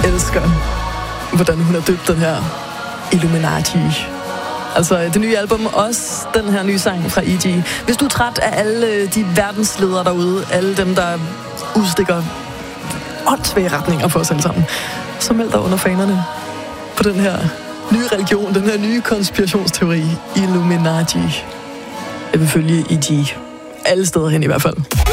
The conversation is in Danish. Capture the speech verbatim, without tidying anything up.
elsker, hvordan hun har døbt den her Illuminati. Altså det nye album, også den her nye sang fra E G. Hvis du er træt af alle de verdensledere derude, alle dem, der udstikker åndssvage retninger for os alle sammen, så meld dig under fanerne på den her nye religion, den her nye konspirationsteori, Illuminati. Jeg vil følge E G alle steder hen i hvert fald.